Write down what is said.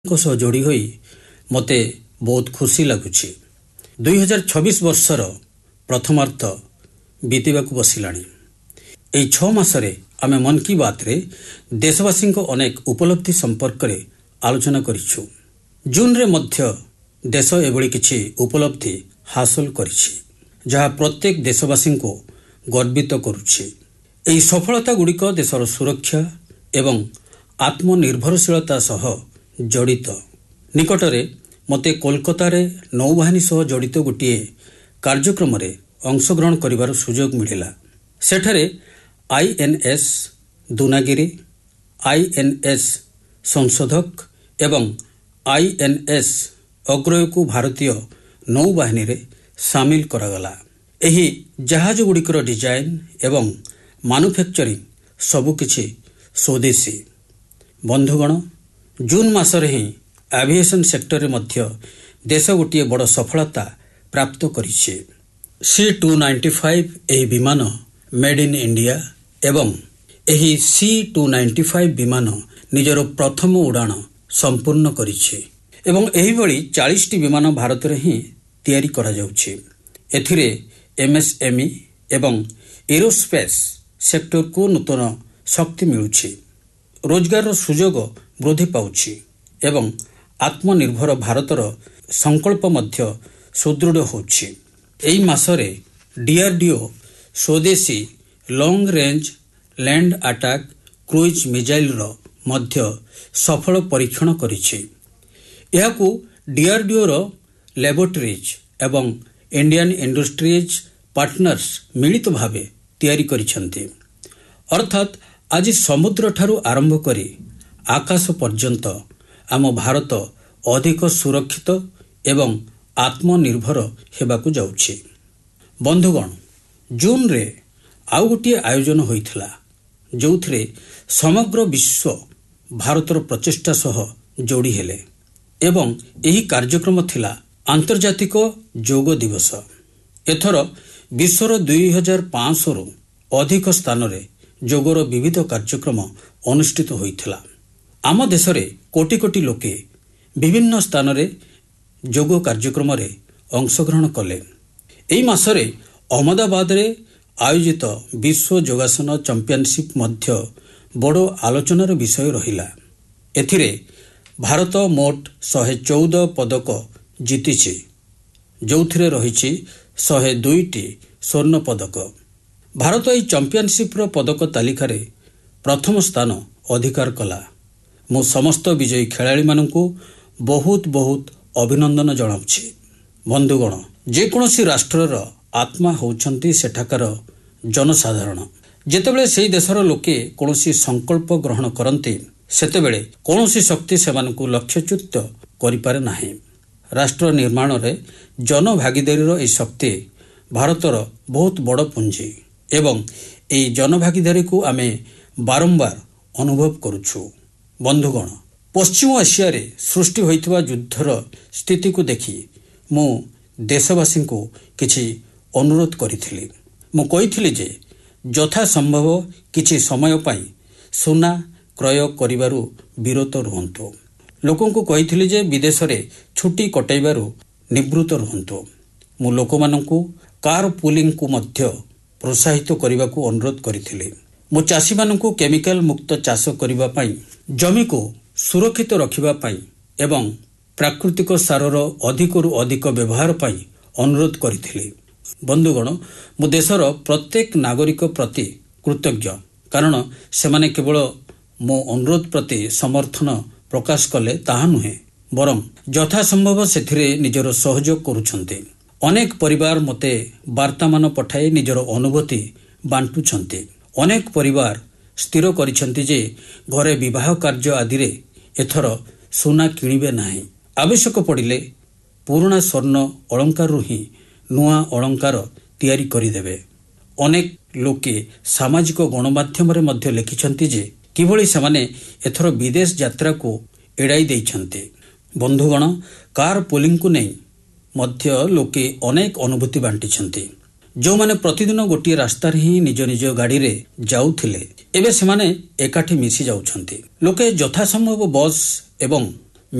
ସହ ଯୋଡ଼ି ହୋଇ ମୋତେ ବହୁତ ଖୁସି ଲାଗୁଛି। 2026 ବର୍ଷର ପ୍ରଥମାର୍ଦ୍ଧ ବିତିବାକୁ ବସିଲାଣି। ଏହି 6 ମାସରେ ଆମେ ମନ୍ କି ବାତ୍ରେ ଦେଶବାସୀଙ୍କ ଅନେକ ଉପଲବ୍ଧି ସମ୍ପର୍କରେ ଆଲୋଚନା କରିଛୁ। ଜୁନରେ ମଧ୍ୟ ଦେଶ ଏଭଳି କିଛି ଉପଲବ୍ଧି ହାସଲ କରିଛି, ଯାହା ପ୍ରତ୍ୟେକ ଦେଶବାସୀଙ୍କୁ ଗର୍ବିତ କରୁଛି। ଏହି ସଫଳତାଗୁଡ଼ିକ ଦେଶର ସୁରକ୍ଷା ଏବଂ ଆତ୍ମନିର୍ଭରଶୀଳତା ସହ ଜଡ଼ିତ। ନିକଟରେ ମୋତେ କୋଲକାତାରେ ନୌବାହିନୀ ସହ ଜଡ଼ିତ ଗୋଟିଏ କାର୍ଯ୍ୟକ୍ରମରେ ଅଂଶଗ୍ରହଣ କରିବାର ସୁଯୋଗ ମିଳିଲା। ସେଠାରେ INS ଦୁନାଗିରି, INS ସଂଶୋଧକ ଏବଂ INS ଅଗ୍ରୟକୁ ଭାରତୀୟ ନୌବାହିନୀରେ ସାମିଲ କରାଗଲା। ଏହି ଜାହାଜଗୁଡ଼ିକର ଡିଜାଇନ ଏବଂ ମାନୁଫ୍ୟାକ୍ଚରିଂ ସବୁକିଛି ସ୍ୱଦେଶୀ। ବନ୍ଧୁଗଣ, ଜୁନ୍ ମାସରେ ହିଁ ଆଭିଏସନ୍ ସେକ୍ଟରରେ ମଧ୍ୟ ଦେଶ ଗୋଟିଏ ବଡ଼ ସଫଳତା ପ୍ରାପ୍ତ କରିଛି। C-295 ଏହି ବିମାନ ମେଡ୍ ଇନ୍ ଇଣ୍ଡିଆ ଏବଂ ଏହି C-295 ବିମାନ ନିଜର ପ୍ରଥମ ଉଡ଼ାଣ ସମ୍ପୂର୍ଣ୍ଣ କରିଛି ଏବଂ ଏହିଭଳି 40ଟି ବିମାନ ଭାରତରେ ହିଁ ତିଆରି କରାଯାଉଛି। ଏଥିରେ MSME ଏବଂ ଏରୋସ୍ପେସ୍ ସେକ୍ଟରକୁ ନୂତନ ଶକ୍ତି ମିଳୁଛି, ରୋଜଗାରର ସୁଯୋଗ ବୃଦ୍ଧି ପାଉଛି ଏବଂ ଆତ୍ମନିର୍ଭର ଭାରତର ସଂକଳ୍ପ ମଧ୍ୟ ସୁଦୃଢ଼ ହେଉଛି। ଏହି ମାସରେ DRDO ସ୍ୱଦେଶୀ long range land attack cruise ମିଜାଇଲର ମଧ୍ୟ ସଫଳ ପରୀକ୍ଷଣ କରିଛି। ଏହାକୁ DRDOର ଲ୍ୟାବୋରେଟୋରିଜ୍ ଏବଂ ଇଣ୍ଡିଆନ୍ ଇଣ୍ଡଷ୍ଟ୍ରିଜ୍ ପାର୍ଟନର୍ସ ମିଳିତ ଭାବେ ତିଆରି କରିଛନ୍ତି। ଅର୍ଥାତ୍ ଆଜି ସମୁଦ୍ରଠାରୁ ଆରମ୍ଭ କରି ଆକାଶ ପର୍ଯ୍ୟନ୍ତ ଆମ ଭାରତ ଅଧିକ ସୁରକ୍ଷିତ ଏବଂ ଆତ୍ମନିର୍ଭର ହେବାକୁ ଯାଉଛି। ବନ୍ଧୁଗଣ, ଜୁନରେ ଆଉ ଗୋଟିଏ ଆୟୋଜନ ହୋଇଥିଲା, ଯେଉଁଥିରେ ସମଗ୍ର ବିଶ୍ୱ ଭାରତର ପ୍ରଚେଷ୍ଟା ସହ ଯୋଡ଼ି ହେଲେ ଏବଂ ଏହି କାର୍ଯ୍ୟକ୍ରମ ଥିଲା ଆନ୍ତର୍ଜାତିକ ଯୋଗ ଦିବସ। ଏଥର ବିଶ୍ୱର 2500ରୁ ଅଧିକ ସ୍ଥାନରେ ଯୋଗର ବିବିଧ କାର୍ଯ୍ୟକ୍ରମ ଅନୁଷ୍ଠିତ ହୋଇଥିଲା। ଆମ ଦେଶରେ କୋଟି କୋଟି ଲୋକେ ବିଭିନ୍ନ ସ୍ଥାନରେ ଯୋଗ କାର୍ଯ୍ୟକ୍ରମରେ ଅଂଶଗ୍ରହଣ କଲେ। ଏହି ମାସରେ ଅହମ୍ମଦାବାଦରେ ଆୟୋଜିତ ବିଶ୍ୱ ଯୋଗାସନ ଚାମ୍ପିଅନସିପ୍ ମଧ୍ୟ ବଡ଼ ଆଲୋଚନାର ବିଷୟ ରହିଲା। ଏଥିରେ ଭାରତ ମୋଟ 114 ପଦକ ଜିତିଛି, ଯେଉଁଥିରେ ରହିଛି 102ଟି ସ୍ୱର୍ଣ୍ଣ ପଦକ। ଭାରତ ଏହି ଚାମ୍ପିଅନସିପ୍ର ପଦକ ତାଲିକାରେ ପ୍ରଥମ ସ୍ଥାନ ଅଧିକାର କଲା। ମୁଁ ସମସ୍ତ ବିଜୟୀ ଖେଳାଳିମାନଙ୍କୁ ବହୁତ ବହୁତ ଅଭିନନ୍ଦନ ଜଣାଉଛି। ବନ୍ଧୁଗଣ, ଯେକୌଣସି ରାଷ୍ଟ୍ରର ଆତ୍ମା ହେଉଛନ୍ତି ସେଠାକାର ଜନସାଧାରଣ। ଯେତେବେଳେ ସେହି ଦେଶର ଲୋକେ କୌଣସି ସଂକଳ୍ପ ଗ୍ରହଣ କରନ୍ତି, ସେତେବେଳେ କୌଣସି ଶକ୍ତି ସେମାନଙ୍କୁ ଲକ୍ଷ୍ୟଚ୍ୟୁତ କରିପାରେ ନାହିଁ। ରାଷ୍ଟ୍ର ନିର୍ମାଣରେ ଜନଭାଗିଦାରୀର ଏହି ଶକ୍ତି ଭାରତର ବହୁତ ବଡ଼ ପୁଞ୍ଜି ଏବଂ ଏହି ଜନଭାଗିଦାରୀକୁ ଆମେ ବାରମ୍ବାର ଅନୁଭବ କରୁଛୁ। ବନ୍ଧୁଗଣ, ପଶ୍ଚିମ ଏସିଆରେ ସୃଷ୍ଟି ହୋଇଥିବା ଯୁଦ୍ଧର ସ୍ଥିତିକୁ ଦେଖି ମୁଁ ଦେଶବାସୀଙ୍କୁ କିଛି ଅନୁରୋଧ କରିଥିଲି। ମୁଁ କହିଥିଲି ଯେ ଯଥାସମ୍ଭବ କିଛି ସମୟ ପାଇଁ ସୁନା କ୍ରୟ କରିବାରୁ ବିରତ ରୁହନ୍ତୁ। ଲୋକଙ୍କୁ କହିଥିଲି ଯେ ବିଦେଶରେ ଛୁଟି କଟାଇବାରୁ ନିବୃତ୍ତ ରୁହନ୍ତୁ। ମୁଁ ଲୋକମାନଙ୍କୁ କାର୍ ପୁଲିଂକୁ ମଧ୍ୟ ପ୍ରୋତ୍ସାହିତ କରିବାକୁ ଅନୁରୋଧ କରିଥିଲି। ମୁଁ ଚାଷୀମାନଙ୍କୁ କେମିକାଲ ମୁକ୍ତ ଚାଷ କରିବା ପାଇଁ, ଜମିକୁ ସୁରକ୍ଷିତ ରଖିବା ପାଇଁ ଏବଂ ପ୍ରାକୃତିକ ସାରର ଅଧିକରୁ ଅଧିକ ବ୍ୟବହାର ପାଇଁ ଅନୁରୋଧ କରିଥିଲି। ବନ୍ଧୁଗଣ, ମୁଁ ଦେଶର ପ୍ରତ୍ୟେକ ନାଗରିକ ପ୍ରତି କୃତଜ୍ଞ, କାରଣ ସେମାନେ କେବଳ ମୋ ଅନୁରୋଧ ପ୍ରତି ସମର୍ଥନ ପ୍ରକାଶ କଲେ ତାହା ନୁହେଁ, ବରଂ ଯଥାସମ୍ଭବ ସେଥିରେ ନିଜର ସହଯୋଗ କରୁଛନ୍ତି। ଅନେକ ପରିବାର ମୋତେ ବାର୍ତ୍ତାମାନ ପଠାଇ ନିଜର ଅନୁଭୂତି ବାଣ୍ଟୁଛନ୍ତି। ଅନେକ ପରିବାର ସ୍ଥିର କରିଛନ୍ତି ଯେ ଘରେ ବିବାହ କାର୍ଯ୍ୟ ଆଦିରେ ଏଥର ସୁନା କିଣିବେ ନାହିଁ। ଆବଶ୍ୟକ ପଡ଼ିଲେ ପୁରୁଣା ସ୍ୱର୍ଣ୍ଣ ଅଳଙ୍କାରରୁ ହିଁ ନୂଆ ଅଳଙ୍କାର ତିଆରି କରିଦେବେ। ଅନେକ ଲୋକେ ସାମାଜିକ ଗଣମାଧ୍ୟମରେ ମଧ୍ୟ ଲେଖିଛନ୍ତି ଯେ କିଭଳି ସେମାନେ ଏଥର ବିଦେଶ ଯାତ୍ରାକୁ ଏଡ଼ାଇ ଦେଇଛନ୍ତି। ବନ୍ଧୁଗଣ, କାର୍ ପୁଲିଂକୁ ନେଇ ମଧ୍ୟ ଲୋକେ ଅନେକ ଅନୁଭୂତି ବାଣ୍ଟିଛନ୍ତି। ଯେଉଁମାନେ ପ୍ରତିଦିନ ଗୋଟିଏ ରାସ୍ତାରେ ହିଁ ନିଜ ନିଜ ଗାଡ଼ିରେ ଯାଉଥିଲେ, ଏବେ ସେମାନେ ଏକାଠି ମିଶି ଯାଉଛନ୍ତି। ଲୋକେ ଯଥାସମ୍ଭବ ବସ୍ ଏବଂ